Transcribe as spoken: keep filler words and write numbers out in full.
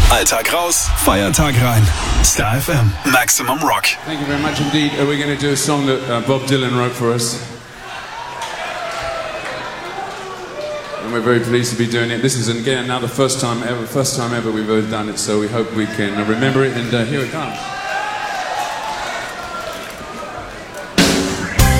Alltag raus, Feiertag rein. Star F M, Maximum Rock. Thank you very much indeed. Uh, we're going to do a song that uh, Bob Dylan wrote for us. And we're very pleased to be doing it. This is, again, now the first time ever, first time ever we've ever done it, so we hope we can uh, remember it, and uh, here it comes.